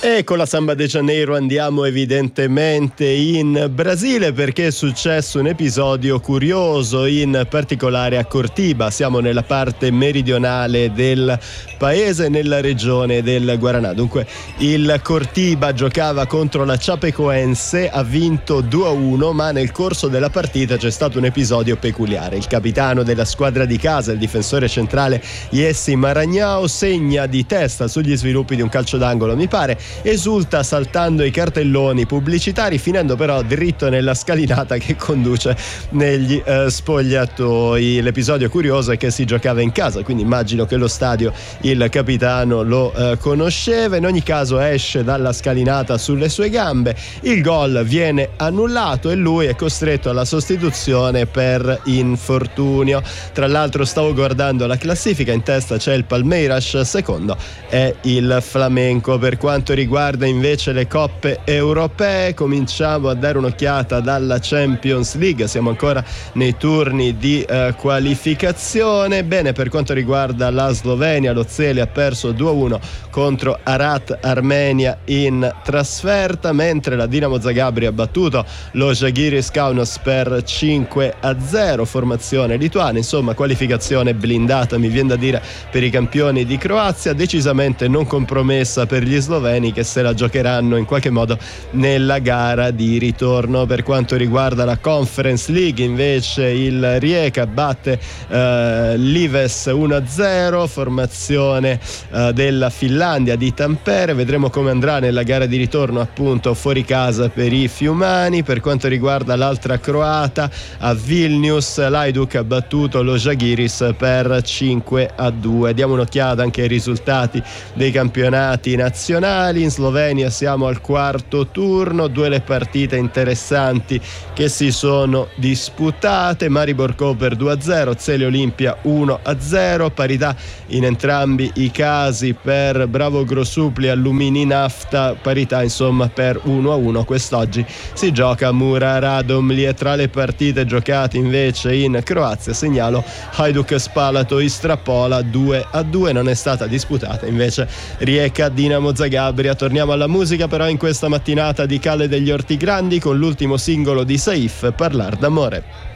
E con la Samba de Janeiro andiamo evidentemente in Brasile, perché è successo un episodio curioso, in particolare a Cortiba. Siamo nella parte meridionale del paese, nella regione del Guaraná. Dunque il Cortiba giocava contro la Chapecoense, ha vinto 2-1, ma nel corso della partita c'è stato un episodio peculiare. Il capitano della squadra di casa, il difensore centrale Jessy Maranhão, segna di testa sugli sviluppi di un calcio d'angolo, mi pare, esulta saltando i cartelloni pubblicitari, finendo però dritto nella scalinata che conduce negli spogliatoi. L'episodio curioso è che si giocava in casa, quindi immagino che lo stadio il capitano lo conosceva. In ogni caso esce dalla scalinata sulle sue gambe, il gol viene annullato e lui è costretto alla sostituzione per infortunio. Tra l'altro stavo guardando la classifica, in testa c'è il Palmeiras, secondo è il Flamengo. Per quanto riguarda invece le coppe europee, cominciamo a dare un'occhiata dalla Champions League, siamo ancora nei turni di qualificazione. Bene, per quanto riguarda la Slovenia, lo Zeli ha perso 2-1 contro Arat Armenia in trasferta, mentre la Dinamo Zagabria ha battuto lo Žalgiris Kaunas per 5-0, formazione lituana. Insomma, qualificazione blindata, mi viene da dire, per i campioni di Croazia, decisamente non compromessa per gli sloveni, che se la giocheranno in qualche modo nella gara di ritorno. Per quanto riguarda la Conference League invece il Rijeka batte l'Ives 1-0, formazione della Finlandia di Tampere. Vedremo come andrà nella gara di ritorno, appunto fuori casa per i fiumani. Per quanto riguarda l'altra croata, a Vilnius l'Hajduk ha battuto lo Žalgiris per 5-2. Diamo un'occhiata anche ai risultati dei campionati nazionali. In Slovenia siamo al quarto turno, due le partite interessanti che si sono disputate: Maribor Koper 2-0, Zeli Olimpia 1-0, parità in entrambi i casi per Bravo Grosuplja Lumini Nafta, parità insomma per 1-1. Quest'oggi si gioca Mura Radomlje. Tra le partite giocate invece in Croazia segnalo Hajduk Spalato Istrapola 2-2, non è stata disputata invece Rijeka Dinamo Zagabria. Torniamo alla musica però in questa mattinata di Calle degli Ortigrandi con l'ultimo singolo di Saif, Parlar d'amore.